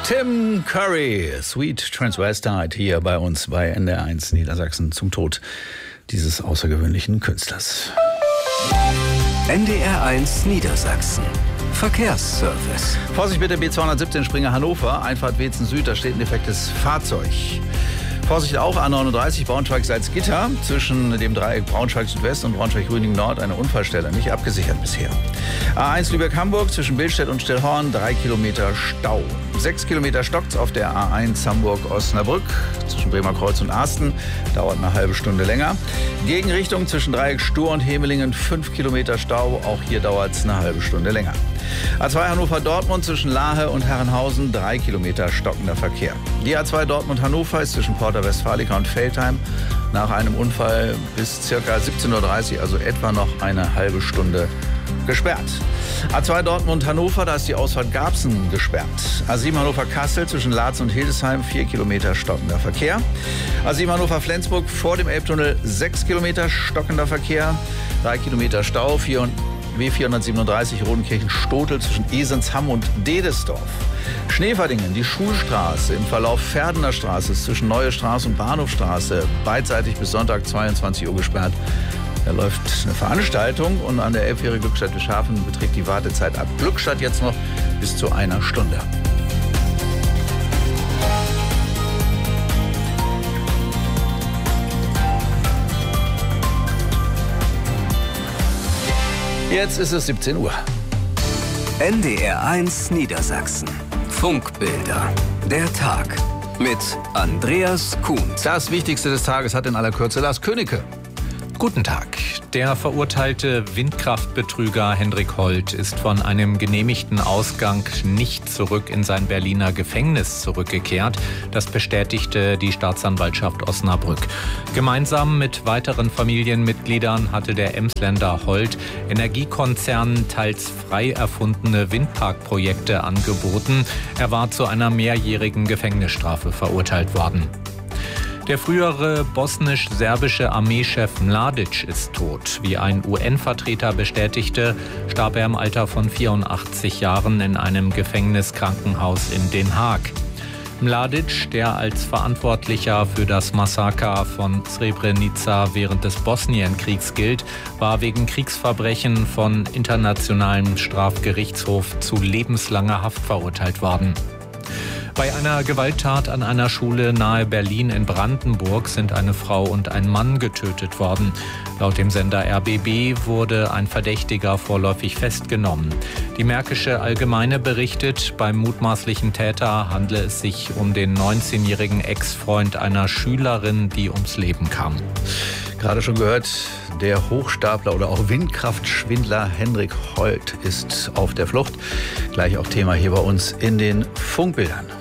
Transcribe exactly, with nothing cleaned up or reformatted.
Tim Curry, Sweet Transvestite, hier bei uns bei N D R eins Niedersachsen zum Tod dieses außergewöhnlichen Künstlers. N D R eins Niedersachsen. Verkehrsservice. Vorsicht bitte, B zweihundertsiebzehn Springer Hannover, Einfahrt Wetzen Süd, da steht ein defektes Fahrzeug. Vorsicht auch, A neununddreißig Braunschweig-Salzgitter, zwischen dem Dreieck Braunschweig-Südwest und Braunschweig-Rüdingen-Nord eine Unfallstelle, nicht abgesichert bisher. A eins Lübeck-Hamburg, zwischen Billstedt und Stillhorn, drei Kilometer Stau. Sechs Kilometer stockt's auf der A eins Hamburg-Osnabrück, zwischen Bremerkreuz und Asten, dauert eine halbe Stunde länger. Gegenrichtung zwischen Dreieck Stur und Hemelingen, fünf Kilometer Stau, auch hier dauert's eine halbe Stunde länger. A zwei Hannover-Dortmund zwischen Lahe und Herrenhausen, drei Kilometer stockender Verkehr. Die A zwei Dortmund-Hannover ist zwischen Porta Westfalica und Veltheim nach einem Unfall bis ca. siebzehn Uhr dreißig, also etwa noch eine halbe Stunde gesperrt. A zwei Dortmund-Hannover, da ist die Ausfahrt Garbsen gesperrt. A sieben Hannover-Kassel zwischen Laatzen und Hildesheim, vier Kilometer stockender Verkehr. A sieben Hannover-Flensburg vor dem Elbtunnel, sechs Kilometer stockender Verkehr. drei Kilometer Stau, vier und W vierhundertsiebenunddreißig Rodenkirchen-Stotel zwischen Esensham und Dedesdorf. Schneeverdingen, die Schulstraße im Verlauf Verdener Straße zwischen Neue Straße und Bahnhofstraße, beidseitig bis Sonntag zweiundzwanzig Uhr gesperrt. Da läuft eine Veranstaltung und an der Elbfähre Glückstadt-Wischhafen beträgt die Wartezeit ab Glückstadt jetzt noch bis zu einer Stunde. Jetzt ist es siebzehn Uhr. N D R eins Niedersachsen. Funkbilder. Der Tag mit Andreas Kuhns. Das Wichtigste des Tages hat in aller Kürze Lars Königke. Guten Tag. Der verurteilte Windkraftbetrüger Hendrik Holt ist von einem genehmigten Ausgang nicht zurück in sein Berliner Gefängnis zurückgekehrt. Das bestätigte die Staatsanwaltschaft Osnabrück. Gemeinsam mit weiteren Familienmitgliedern hatte der Emsländer Holt Energiekonzernen teils frei erfundene Windparkprojekte angeboten. Er war zu einer mehrjährigen Gefängnisstrafe verurteilt worden. Der frühere bosnisch-serbische Armeechef Mladic ist tot. Wie ein U N-Vertreter bestätigte, starb er im Alter von vierundachtzig Jahren in einem Gefängniskrankenhaus in Den Haag. Mladic, der als Verantwortlicher für das Massaker von Srebrenica während des Bosnienkriegs gilt, war wegen Kriegsverbrechen von Internationalem Strafgerichtshof zu lebenslanger Haft verurteilt worden. Bei einer Gewalttat an einer Schule nahe Berlin in Brandenburg sind eine Frau und ein Mann getötet worden. Laut dem Sender R B B wurde ein Verdächtiger vorläufig festgenommen. Die Märkische Allgemeine berichtet, beim mutmaßlichen Täter handle es sich um den neunzehnjährigen Ex-Freund einer Schülerin, die ums Leben kam. Gerade schon gehört, der Hochstapler oder auch Windkraftschwindler Hendrik Holt ist auf der Flucht. Gleich auch Thema hier bei uns in den Funkbildern.